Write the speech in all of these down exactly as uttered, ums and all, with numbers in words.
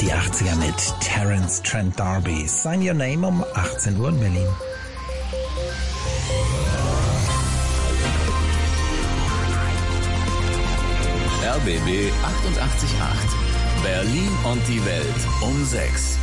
Die achtziger mit Terence Trent D'Arby. Sign Your Name um achtzehn Uhr in Berlin. R B B achtundachtzig Komma acht. Berlin und die Welt um sechs.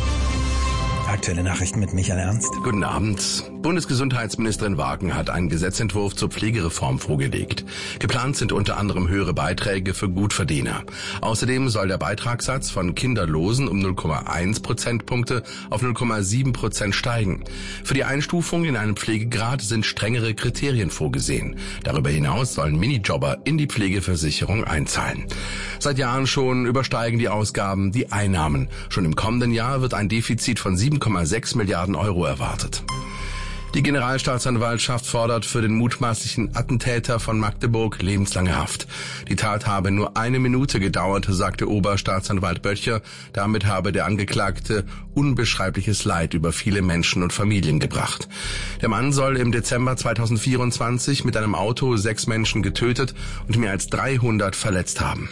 Aktuelle Nachrichten mit Michael Ernst. Guten Abend. Bundesgesundheitsministerin Wagen hat einen Gesetzentwurf zur Pflegereform vorgelegt. Geplant sind unter anderem höhere Beiträge für Gutverdiener. Außerdem soll der Beitragssatz von Kinderlosen um null Komma eins Prozentpunkte auf null Komma sieben Prozent steigen. Für die Einstufung in einen Pflegegrad sind strengere Kriterien vorgesehen. Darüber hinaus sollen Minijobber in die Pflegeversicherung einzahlen. Seit Jahren schon übersteigen die Ausgaben die Einnahmen. Schon im kommenden Jahr wird ein Defizit von sieben Komma sechs Milliarden Euro erwartet. Die Generalstaatsanwaltschaft fordert für den mutmaßlichen Attentäter von Magdeburg lebenslange Haft. Die Tat habe nur eine Minute gedauert, sagte Oberstaatsanwalt Böttcher. Damit habe der Angeklagte unbeschreibliches Leid über viele Menschen und Familien gebracht. Der Mann soll im Dezember zweitausendvierundzwanzig mit einem Auto sechs Menschen getötet und mehr als dreihundert verletzt haben.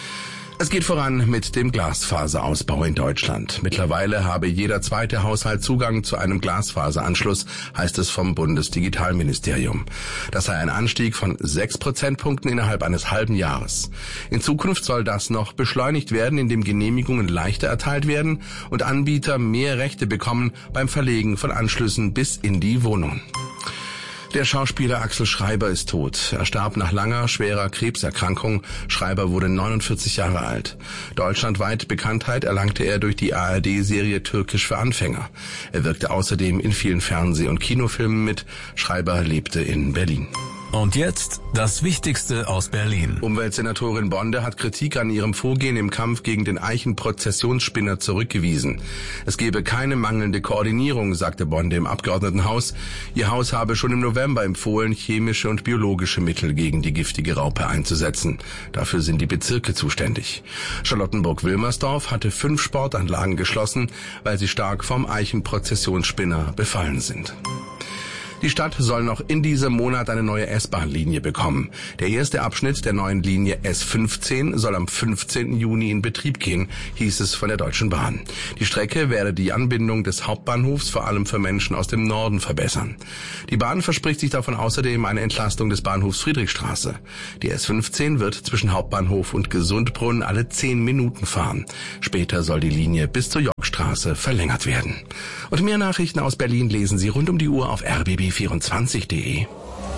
Es geht voran mit dem Glasfaserausbau in Deutschland. Mittlerweile habe jeder zweite Haushalt Zugang zu einem Glasfaseranschluss, heißt es vom Bundesdigitalministerium. Das sei ein Anstieg von sechs Prozentpunkten innerhalb eines halben Jahres. In Zukunft soll das noch beschleunigt werden, indem Genehmigungen leichter erteilt werden und Anbieter mehr Rechte bekommen beim Verlegen von Anschlüssen bis in die Wohnung. Der Schauspieler Axel Schreiber ist tot. Er starb nach langer, schwerer Krebserkrankung. Schreiber wurde neunundvierzig Jahre alt. Deutschlandweit Bekanntheit erlangte er durch die A R D-Serie Türkisch für Anfänger. Er wirkte außerdem in vielen Fernseh- und Kinofilmen mit. Schreiber lebte in Berlin. Und jetzt das Wichtigste aus Berlin. Umweltsenatorin Bonde hat Kritik an ihrem Vorgehen im Kampf gegen den Eichenprozessionsspinner zurückgewiesen. Es gebe keine mangelnde Koordinierung, sagte Bonde im Abgeordnetenhaus. Ihr Haus habe schon im November empfohlen, chemische und biologische Mittel gegen die giftige Raupe einzusetzen. Dafür sind die Bezirke zuständig. Charlottenburg-Wilmersdorf hatte fünf Sportanlagen geschlossen, weil sie stark vom Eichenprozessionsspinner befallen sind. Die Stadt soll noch in diesem Monat eine neue S-Bahn-Linie bekommen. Der erste Abschnitt der neuen Linie S fünfzehn soll am fünfzehnten Juni in Betrieb gehen, hieß es von der Deutschen Bahn. Die Strecke werde die Anbindung des Hauptbahnhofs vor allem für Menschen aus dem Norden verbessern. Die Bahn verspricht sich davon außerdem eine Entlastung des Bahnhofs Friedrichstraße. Die S fünfzehn wird zwischen Hauptbahnhof und Gesundbrunnen alle zehn Minuten fahren. Später soll die Linie bis zur Yorkstraße verlängert werden. Und mehr Nachrichten aus Berlin lesen Sie rund um die Uhr auf r b b vierundzwanzig punkt de.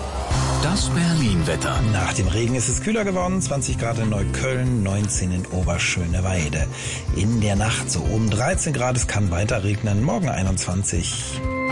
Das Berlin-Wetter. Nach dem Regen ist es kühler geworden, zwanzig Grad in Neukölln, neunzehn in Oberschöneweide. In der Nacht so um dreizehn Grad, es kann weiter regnen, morgen einundzwanzig.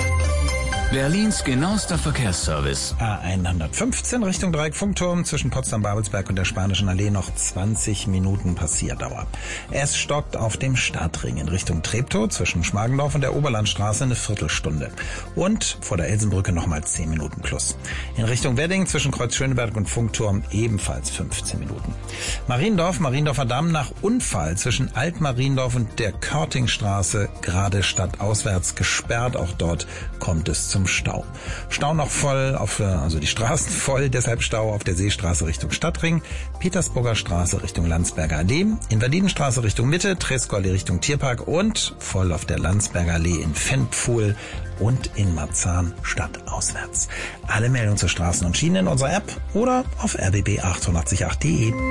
Berlins genauester Verkehrsservice. A hundertfünfzehn Richtung Dreieck-Funkturm zwischen Potsdam-Babelsberg und der Spanischen Allee noch zwanzig Minuten Passierdauer. Es stockt auf dem Stadtring in Richtung Treptow zwischen Schmargendorf und der Oberlandstraße eine Viertelstunde. Und vor der Elsenbrücke nochmal zehn Minuten plus. In Richtung Wedding zwischen Kreuz Schöneberg und Funkturm ebenfalls fünfzehn Minuten. Mariendorf, Mariendorfer Damm nach Unfall zwischen Alt-Mariendorf und der Körtingstraße gerade stadtauswärts gesperrt. Auch dort kommt es zum Stau. Stau noch voll, auf, also die Straßen voll, deshalb Stau auf der Seestraße Richtung Stadtring, Petersburger Straße Richtung Landsberger Allee, Invalidenstraße Richtung Mitte, Tresco-Allee Richtung Tierpark und voll auf der Landsberger Allee in Ventpfuhl und in Marzahn stadtauswärts. Alle Meldungen zu Straßen und Schienen in unserer App oder auf r b b achtundachtzig Komma acht punkt de.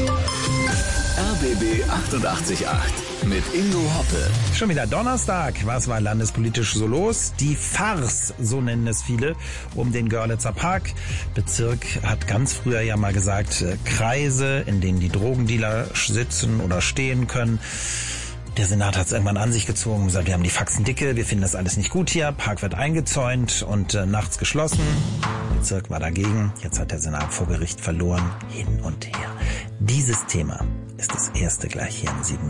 R B B achtundachtzig Komma acht mit Ingo Hoppe. Schon wieder Donnerstag. Was war landespolitisch so los? Die Farce, so nennen es viele, um den Görlitzer Park. Bezirk hat ganz früher ja mal gesagt, Kreise, in denen die Drogendealer sitzen oder stehen können. Der Senat hat es irgendwann an sich gezogen und gesagt, wir haben die Faxen dicke, wir finden das alles nicht gut hier. Park wird eingezäunt und äh, nachts geschlossen. Der Bezirk war dagegen. Jetzt hat der Senat vor Gericht verloren. Hin und her. Dieses Thema ist das erste gleich hier in sieben